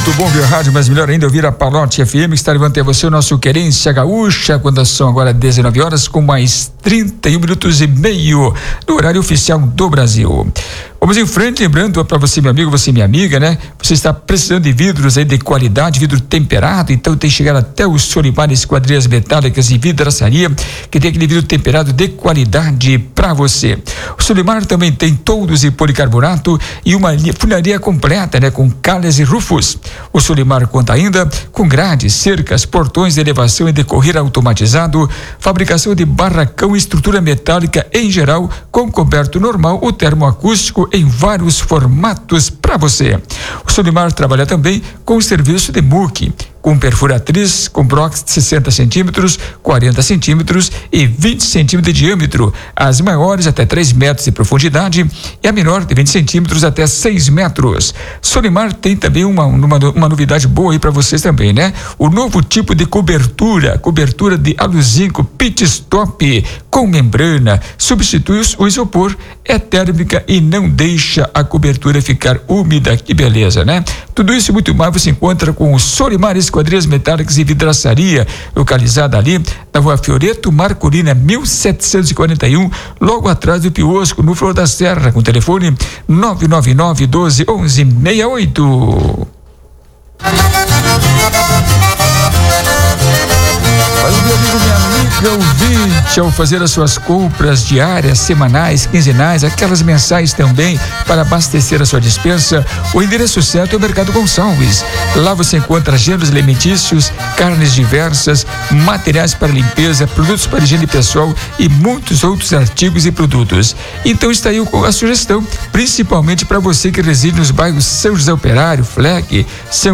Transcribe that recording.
muito bom ver a rádio, mas melhor ainda ouvir a Palote FM, que está levando até você o nosso Querência Gaúcha, quando são agora 19 horas com mais 31 minutos e meio do horário oficial do Brasil. Vamos em frente, lembrando para você, meu amigo, você, minha amiga, né? Você está precisando de vidros aí de qualidade, vidro temperado, então tem que chegar até o Solimar Esquadrias Metálicas e Vidraçaria, que tem aquele vidro temperado de qualidade para você. O Solimar também tem toldos e policarbonato e uma funilaria completa, né? Com calhas e rufos. O Solimar conta ainda com grades, cercas, portões de elevação e decorrer automatizado, fabricação de barracão e estrutura metálica em geral, com coberto normal ou termoacústico em vários formatos para você. O Solimar trabalha também com o serviço de muque, com perfuratriz, com brocs de 60 centímetros, 40 centímetros e 20 centímetros de diâmetro, as maiores até 3 metros de profundidade e a menor de 20 centímetros até 6 metros. Solimar tem também uma novidade boa aí para vocês também, né? O novo tipo de cobertura de aluzinco pit stop com membrana, substitui o isopor, é térmica e não deixa a cobertura ficar úmida. Que beleza, né? Tudo isso e muito mais você encontra com o Solimar Esquadrias Metálicas e Vidraçaria, localizada ali na Rua Fioreto Marcolina 1741, logo atrás do Piosco, no Flor da Serra, com telefone 999 12 11 68. Mas, meu amigo, minha amiga ouvinte, ao fazer as suas compras diárias, semanais, quinzenais, aquelas mensais também, para abastecer a sua despensa, o endereço certo é o Mercado Gonçalves. Lá você encontra gêneros alimentícios, carnes diversas, materiais para limpeza, produtos para higiene pessoal e muitos outros artigos e produtos. Então está aí a sugestão, principalmente para você que reside nos bairros São José Operário, Fleck, São